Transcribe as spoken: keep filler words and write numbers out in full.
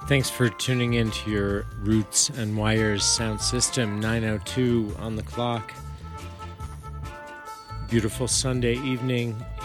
Thanks for tuning in to your Roots and Wires sound system, nine oh two on the clock. Beautiful Sunday evening